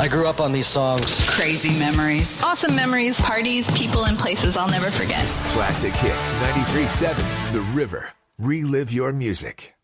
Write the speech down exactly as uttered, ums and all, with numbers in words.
I grew up on these songs. Crazy memories. Awesome memories. Parties, people, and places I'll never forget. Classic Hits ninety-three point seven, The River. Relive your music.